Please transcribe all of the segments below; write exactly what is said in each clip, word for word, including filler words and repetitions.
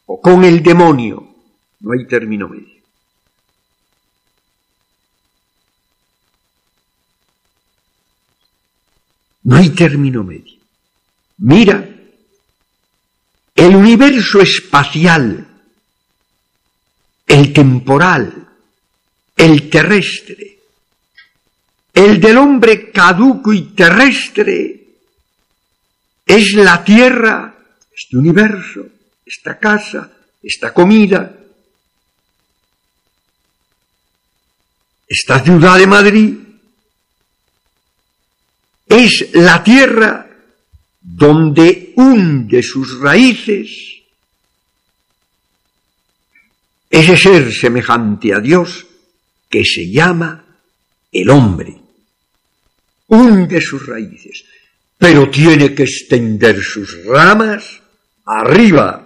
o con el demonio. No hay término medio. No hay término medio. Mira, el universo espacial, el temporal, el terrestre, el del hombre caduco y terrestre, es la tierra, este universo, esta casa, esta comida, esta ciudad de Madrid, es la tierra donde hunde sus raíces ese ser semejante a Dios que se llama el hombre. Hunde sus raíces, pero tiene que extender sus ramas arriba,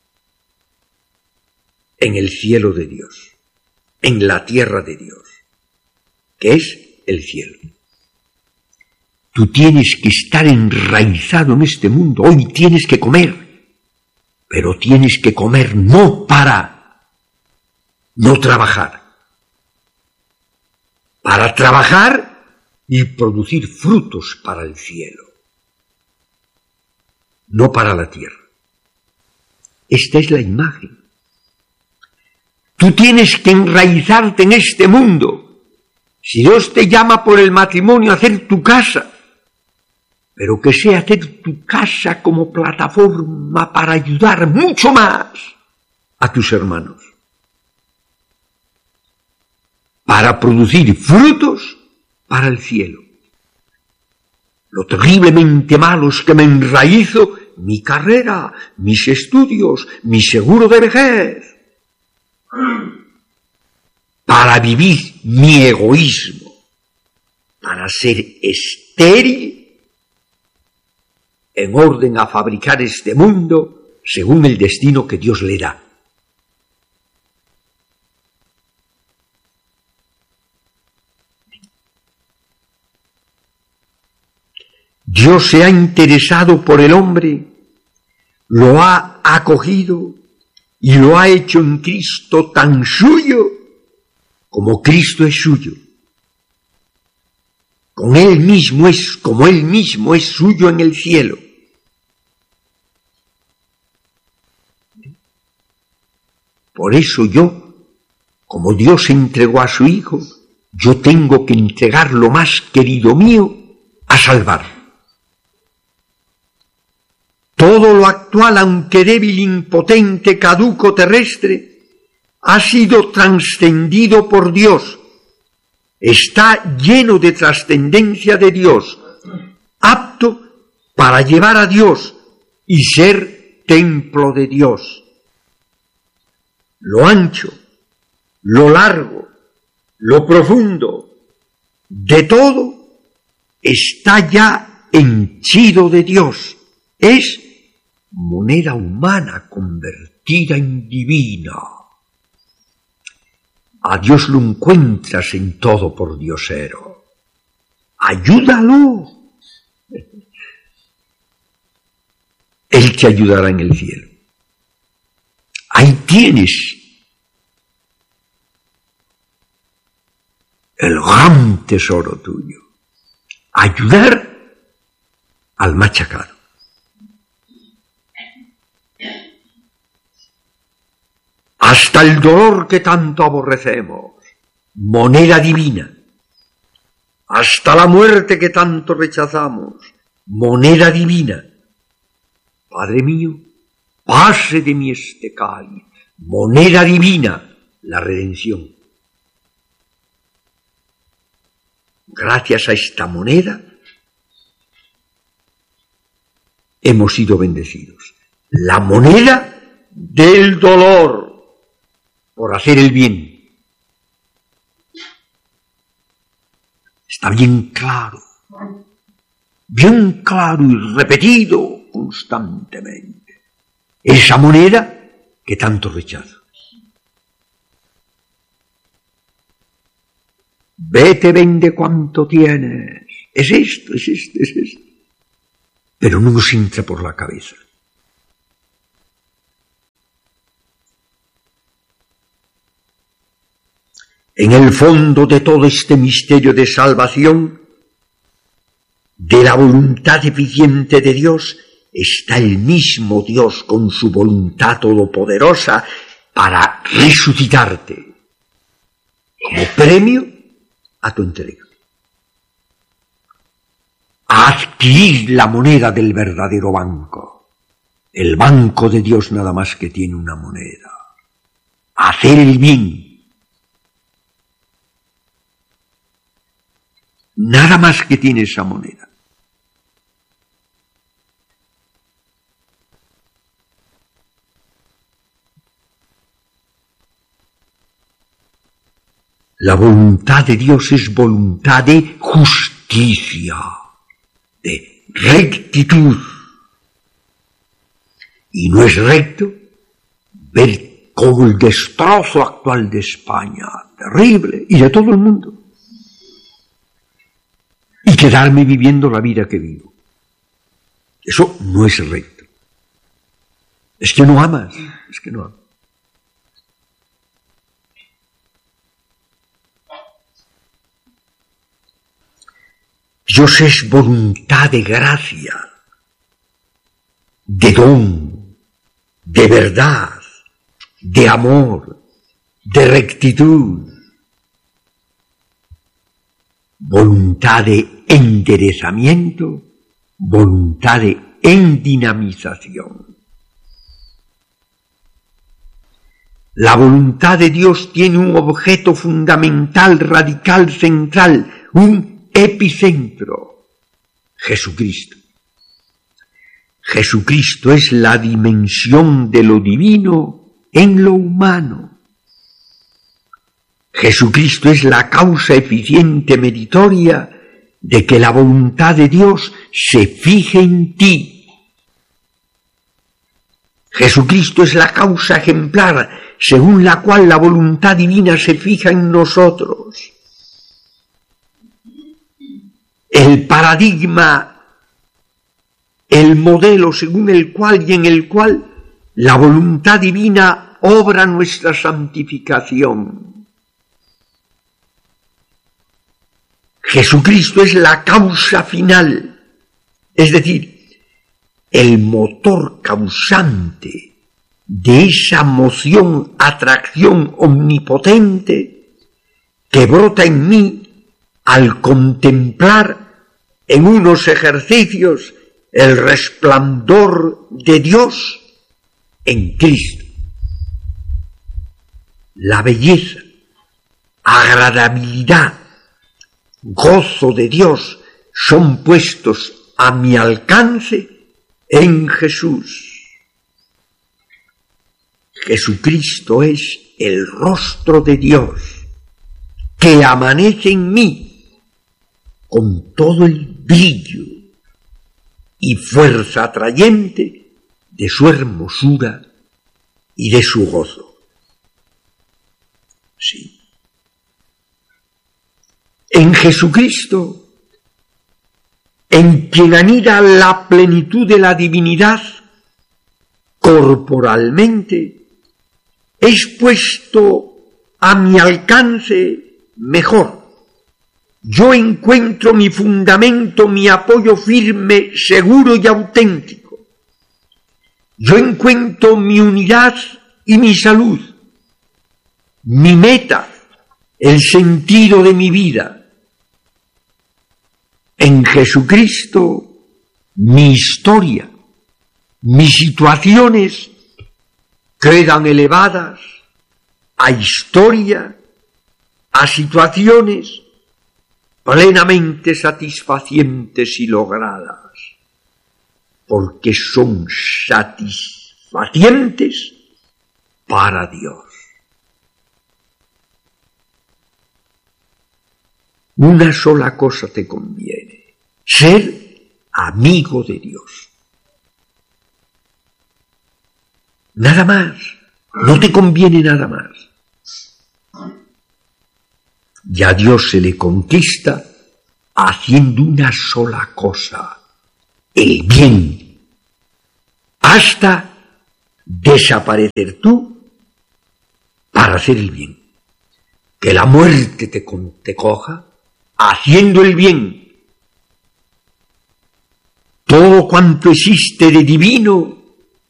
en el cielo de Dios, en la tierra de Dios, que es el cielo. Tú tienes que estar enraizado en este mundo. Hoy tienes que comer, pero tienes que comer no para no trabajar, para trabajar y producir frutos para el cielo, no para la tierra. Esta es la imagen. Tú tienes que enraizarte en este mundo. Si Dios te llama por el matrimonio a hacer tu casa, pero que sea hacer tu casa como plataforma para ayudar mucho más a tus hermanos, para producir frutos para el cielo. Lo terriblemente malo es que me enraizo mi carrera, mis estudios, mi seguro de vejez, para vivir mi egoísmo, para ser estéril, en orden a fabricar este mundo según el destino que Dios le da. Dios se ha interesado por el hombre, lo ha acogido y lo ha hecho en Cristo tan suyo como Cristo es suyo. Con él mismo es como él mismo es suyo en el cielo. Por eso yo, como Dios entregó a su Hijo, yo tengo que entregar lo más querido mío a salvar. Todo lo actual, aunque débil, impotente, caduco, terrestre, ha sido trascendido por Dios. Está lleno de trascendencia de Dios, apto para llevar a Dios y ser templo de Dios. Lo ancho, lo largo, lo profundo, de todo está ya henchido de Dios. Es moneda humana convertida en divina. A Dios lo encuentras en todo por diosero. Ayúdalo. Él te ayudará en el cielo. Ahí tienes el gran tesoro tuyo. Ayudar al machacado. Hasta el dolor que tanto aborrecemos, moneda divina. Hasta la muerte que tanto rechazamos, moneda divina. Padre mío, pase de mí este cáliz, moneda divina, la redención. Gracias a esta moneda hemos sido bendecidos. La moneda del dolor por hacer el bien. Está bien claro, bien claro y repetido constantemente. Esa moneda que tanto rechazo. Vete, vende cuanto tienes. Es esto, es esto, es esto. Pero no nos entra por la cabeza. En el fondo de todo este misterio de salvación, de la voluntad eficiente de Dios, está el mismo Dios con su voluntad todopoderosa para resucitarte como premio a tu entrega, a adquirir la moneda del verdadero banco. El banco de Dios nada más que tiene una moneda: hacer el bien. Nada más que tiene esa moneda. La voluntad de Dios es voluntad de justicia, de rectitud. Y no es recto ver cómo el destrozo actual de España, terrible, y de todo el mundo, y quedarme viviendo la vida que vivo. Eso no es recto. Es que no amas, es que no amas. Dios es voluntad de gracia, de don, de verdad, de amor, de rectitud, voluntad de enderezamiento, voluntad de endinamización. La voluntad de Dios tiene un objeto fundamental, radical, central, un epicentro: Jesucristo. Jesucristo es la dimensión de lo divino en lo humano. Jesucristo es la causa eficiente meritoria de que la voluntad de Dios se fije en ti. Jesucristo es la causa ejemplar según la cual la voluntad divina se fija en nosotros. El paradigma, el modelo según el cual y en el cual la voluntad divina obra nuestra santificación. Jesucristo es la causa final, es decir, el motor causante de esa moción, atracción omnipotente que brota en mí al contemplar en unos ejercicios el resplandor de Dios en Cristo. La belleza, agradabilidad, gozo de Dios son puestos a mi alcance en Jesús. Jesucristo es el rostro de Dios que amanece en mí con todo el brillo y fuerza atrayente de su hermosura y de su gozo. Sí. En Jesucristo, en quien anida la plenitud de la divinidad, corporalmente, es puesto a mi alcance mejor. Yo encuentro mi fundamento, mi apoyo firme, seguro y auténtico. Yo encuentro mi unidad y mi salud, mi meta, el sentido de mi vida. En Jesucristo, mi historia, mis situaciones quedan elevadas a historia, a situaciones plenamente satisfacientes y logradas, porque son satisfacientes para Dios. Una sola cosa te conviene: ser amigo de Dios. Nada más, no te conviene nada más. Y a Dios se le conquista haciendo una sola cosa: el bien, hasta desaparecer tú para hacer el bien. que la muerte te, te coja, haciendo el bien. Todo cuanto existe de divino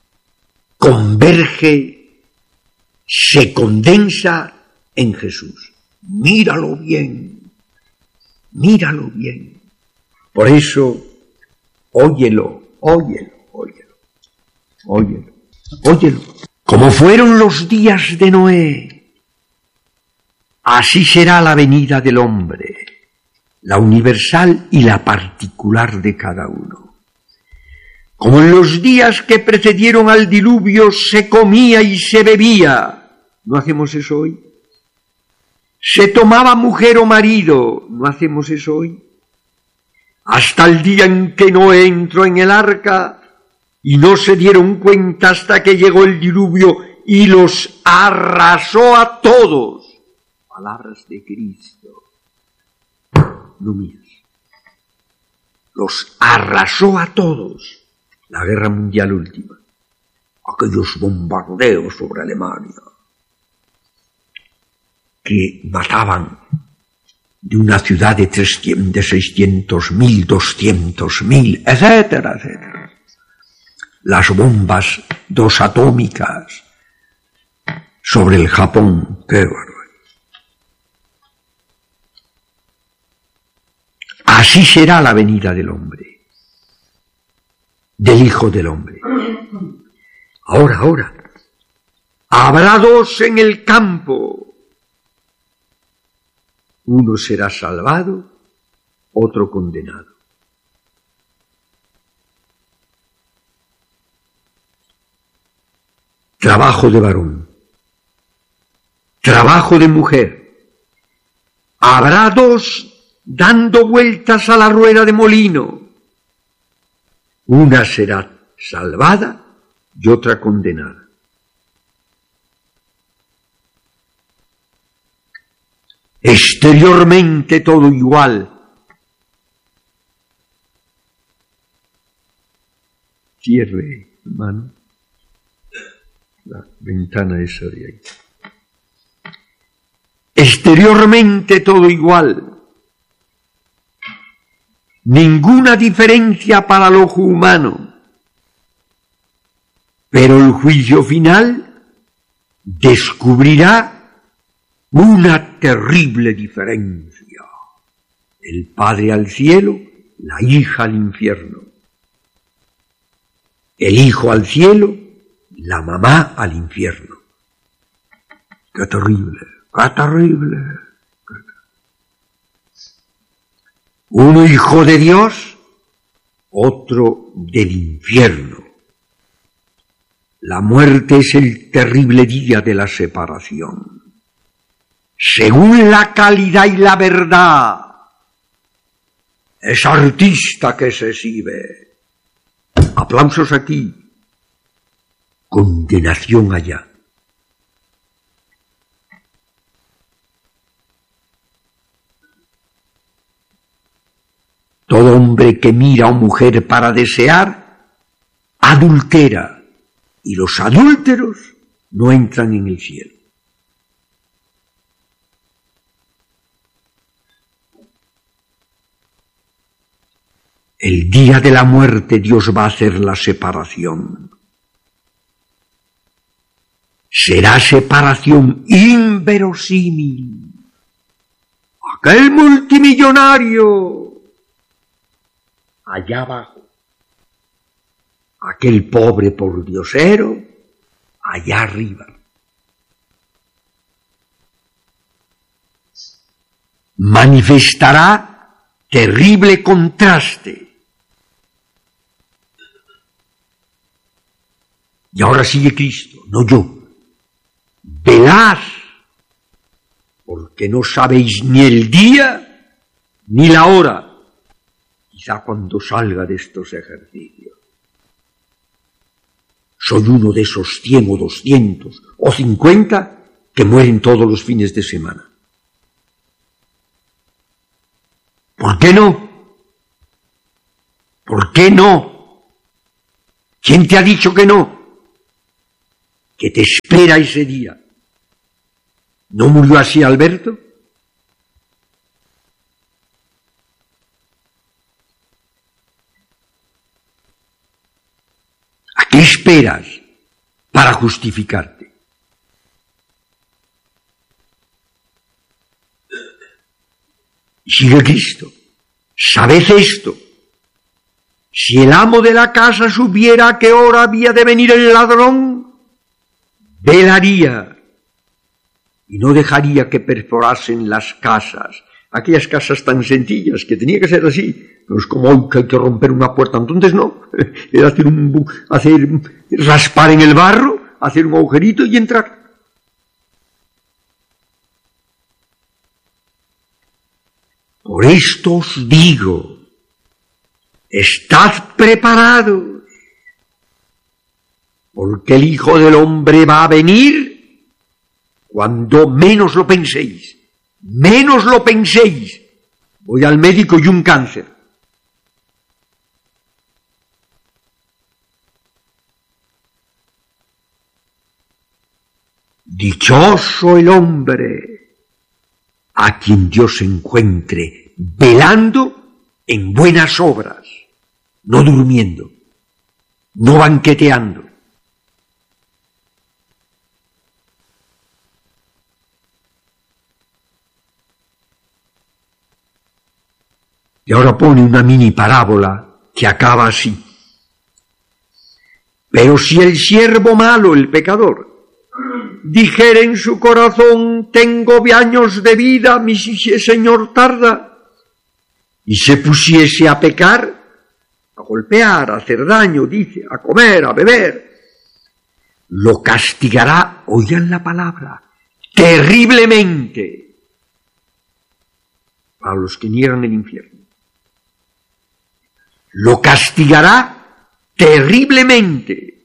converge, se condensa en Jesús. Míralo bien, míralo bien. Por eso, óyelo, óyelo, óyelo, óyelo, óyelo. Como fueron los días de Noé, así será la venida del hombre, la universal y la particular de cada uno. Como en los días que precedieron al diluvio se comía y se bebía, ¿no hacemos eso hoy? Se tomaba mujer o marido, ¿no hacemos eso hoy? Hasta el día en que Noé entró en el arca y no se dieron cuenta hasta que llegó el diluvio y los arrasó a todos. Palabras de Cristo, no mías. Los arrasó a todos. La guerra mundial última. Aquellos bombardeos sobre Alemania que mataban de una ciudad de, trescientos, de seiscientos mil, doscientos mil, etcétera, etcétera. Las bombas dos atómicas sobre el Japón, qué bárbaro. Así será la venida del hombre, del Hijo del Hombre. Ahora, ahora, habrá dos en el campo. Uno será salvado, otro condenado. Trabajo de varón, trabajo de mujer. Habrá dos dando vueltas a la rueda de molino. Una será salvada y otra condenada. Exteriormente todo igual. Cierre, hermano, la ventana esa de ahí. Exteriormente todo igual. Ninguna diferencia para el ojo humano. Pero el juicio final descubrirá una terrible diferencia. El padre al cielo, la hija al infierno. El hijo al cielo, la mamá al infierno. ¡Qué terrible! ¡Qué terrible! Uno hijo de Dios, otro del infierno. La muerte es el terrible día de la separación. Según la calidad y la verdad, es artista que se exhibe. Aplausos aquí, condenación allá. Todo hombre que mira a mujer para desear, adultera, y los adúlteros no entran en el cielo. El día de la muerte Dios va a hacer la separación. Será separación inverosímil. Aquel multimillonario allá abajo, aquel pobre pordiosero allá arriba. Manifestará terrible contraste. Y ahora sigue Cristo, no yo. Velad, porque no sabéis ni el día ni la hora. Quizá cuando salga de estos ejercicios. Soy uno de esos cien o doscientos o cincuenta que mueren todos los fines de semana. ¿Por qué no? ¿Por qué no? ¿Quién te ha dicho que no? Que te espera ese día. ¿No murió así Alberto? ¿A qué esperas para justificarte? Sigue Cristo. ¿Sabed esto? Si el amo de la casa supiera a qué hora había de venir el ladrón, velaría y no dejaría que perforasen las casas, aquellas casas tan sencillas que tenía que ser así. No es como hoy que hay que romper una puerta, entonces no, era hacer un, hacer, raspar en el barro, hacer un agujerito y entrar. Por esto os digo, estad preparados, porque el Hijo del Hombre va a venir cuando menos lo penséis, menos lo penséis. Voy al médico y un cáncer. Dichoso el hombre a quien Dios encuentre velando en buenas obras, no durmiendo, no banqueteando. Y ahora pone una mini parábola que acaba así. Pero si el siervo malo, el pecador, dijere en su corazón, tengo años de vida, mi Señor tarda, y se pusiese a pecar, a golpear, a hacer daño, dice, a comer, a beber, lo castigará, oigan la palabra, terriblemente, a los que niegan el infierno. Lo castigará terriblemente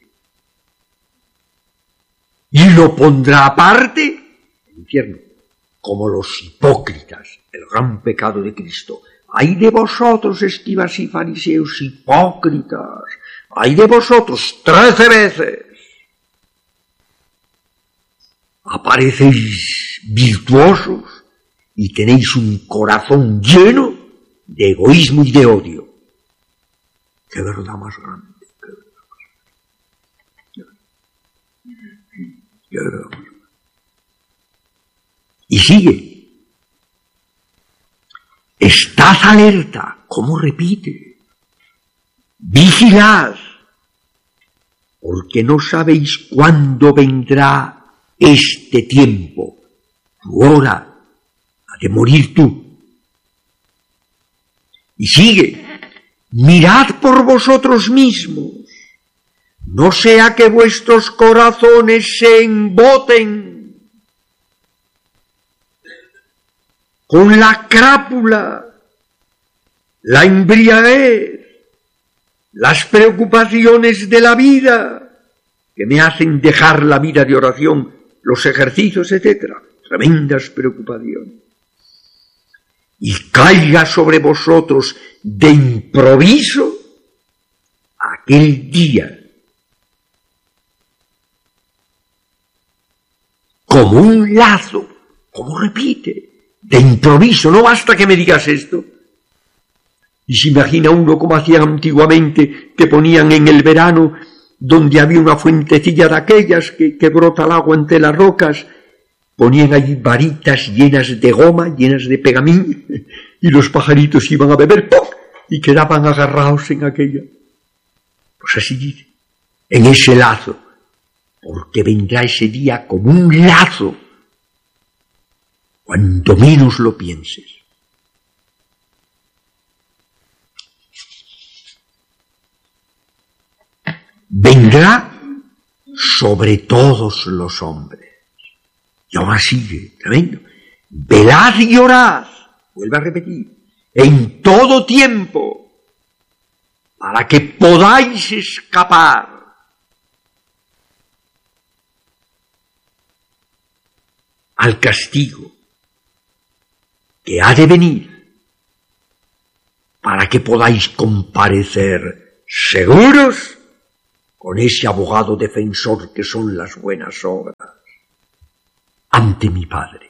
y lo pondrá aparte, el infierno, como los hipócritas, el gran pecado de Cristo. ¡Ay de vosotros, escribas y fariseos, hipócritas! ¡Ay de vosotros, trece veces! Aparecéis virtuosos y tenéis un corazón lleno de egoísmo y de odio. ¡Qué verdad más grande! ¡Qué verdad más grande! ¡Qué verdad más grande! Y sigue. Estad alerta. ¿Cómo repite? Vigilad, porque no sabéis cuándo vendrá este tiempo, tu hora, ha de morir tú. Y sigue. Mirad por vosotros mismos, no sea que vuestros corazones se emboten con la crápula, la embriaguez, las preocupaciones de la vida, que me hacen dejar la vida de oración, los ejercicios, etcétera, tremendas preocupaciones. Y caiga sobre vosotros de improviso aquel día, como un lazo, como repite, de improviso, no basta que me digas esto. Y se imagina uno como hacían antiguamente, que ponían en el verano, donde había una fuentecilla de aquellas que, que brota el agua entre las rocas, ponían allí varitas llenas de goma, llenas de pegamín, y los pajaritos iban a beber, ¡pum!, y quedaban agarrados en aquella. Pues así dice, en ese lazo, porque vendrá ese día como un lazo, cuando menos lo pienses. Vendrá sobre todos los hombres. Y ahora sigue, tremendo. Velad y orad, vuelve a repetir, en todo tiempo, para que podáis escapar al castigo que ha de venir, para que podáis comparecer seguros con ese abogado defensor que son las buenas obras. ante mi Padre.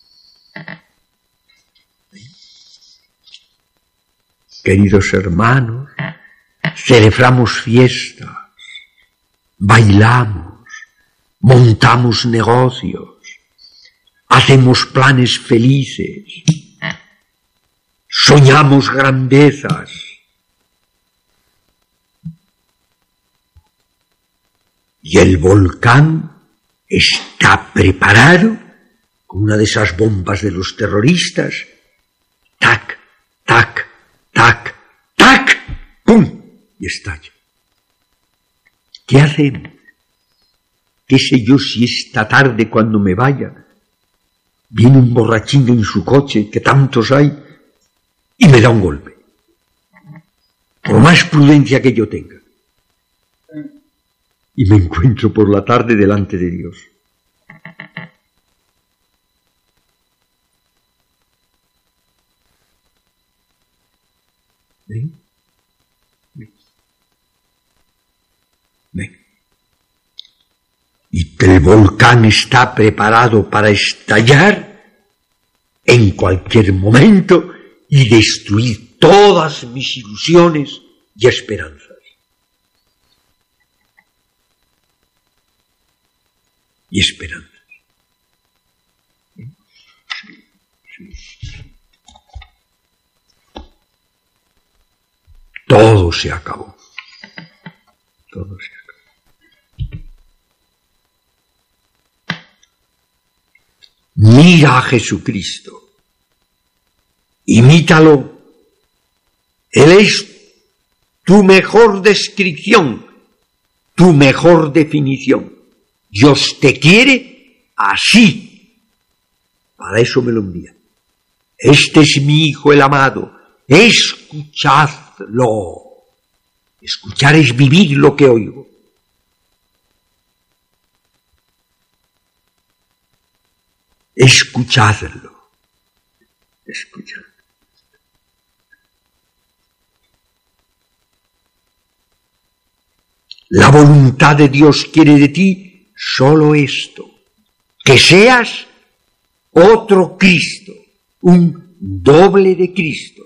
Queridos hermanos, celebramos fiestas, bailamos, montamos negocios, hacemos planes felices, soñamos grandezas. Y el volcán está preparado con una de esas bombas de los terroristas. Tac, tac, tac, tac, ¡pum! Y estalla. ¿Qué hacemos? ¿Qué sé yo si esta tarde cuando me vaya viene un borrachín en su coche, que tantos hay, y me da un golpe? Por más prudencia que yo tenga. Y me encuentro por la tarde delante de Dios. ¿Ven? ¿Ven? ¿Ven? Y que el volcán está preparado para estallar en cualquier momento y destruir todas mis ilusiones y esperanzas. Y esperanzas. Sí, sí. Todo se acabó. Todo se acabó. Mira a Jesucristo. Imítalo. Él es tu mejor descripción, tu mejor definición. Dios te quiere así. Para eso me lo envía. Este es mi Hijo el amado. Escuchadlo. Escuchar es vivir lo que oigo. Escuchadlo. Escuchadlo. La voluntad de Dios quiere de ti solo esto, que seas otro Cristo, un doble de Cristo.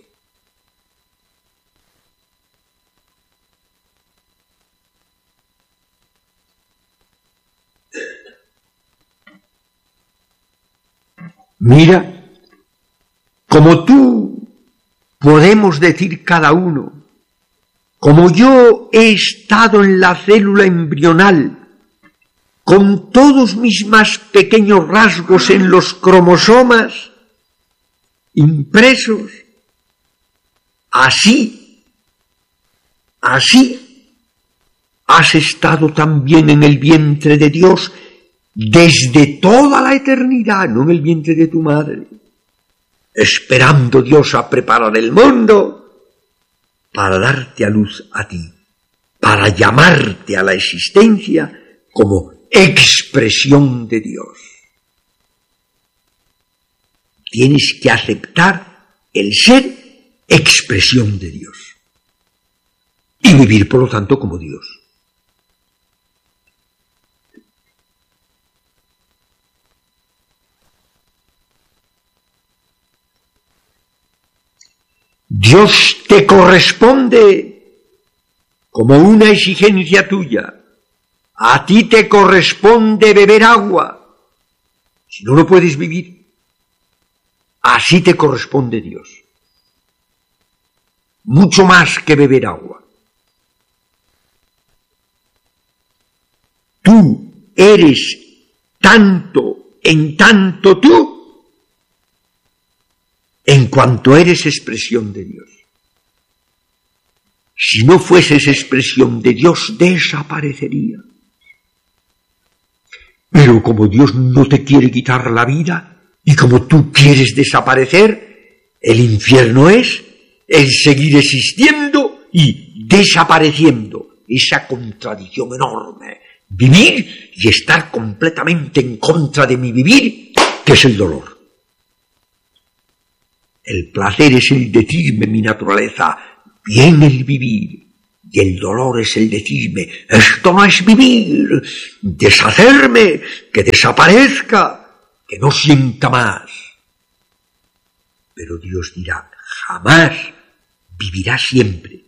Mira, como tú podemos decir cada uno, como yo he estado en la célula embrional, con todos mis más pequeños rasgos en los cromosomas impresos, así, así has estado también en el vientre de Dios desde toda la eternidad, no en el vientre de tu madre, esperando Dios a preparar el mundo para darte a luz a ti, para llamarte a la existencia como expresión de Dios. Tienes que aceptar el ser expresión de Dios y vivir, por lo tanto, como Dios. Dios te corresponde como una exigencia tuya. A ti te corresponde beber agua, si no, no puedes vivir. Así te corresponde Dios. Mucho más que beber agua. Tú eres tanto en tanto tú, en cuanto eres expresión de Dios. Si no fueses expresión de Dios, desaparecería. Pero como Dios no te quiere quitar la vida, y como tú quieres desaparecer, el infierno es el seguir existiendo y desapareciendo. Esa contradicción enorme. Vivir y estar completamente en contra de mi vivir, que es el dolor. El placer es el decirme mi naturaleza, bien el vivir. Y el dolor es el decirme, esto no es vivir, deshacerme, que desaparezca, que no sienta más. Pero Dios dirá, jamás, vivirá siempre.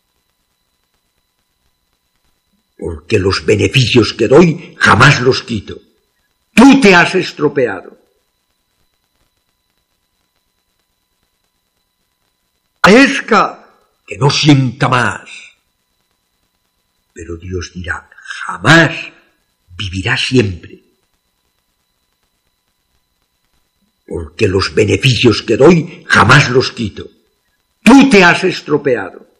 Porque los beneficios que doy jamás los quito. Tú te has estropeado. Parezca que no sienta más. Pero Dios dirá, jamás, vivirá siempre. Porque los beneficios que doy jamás los quito. Tú te has estropeado.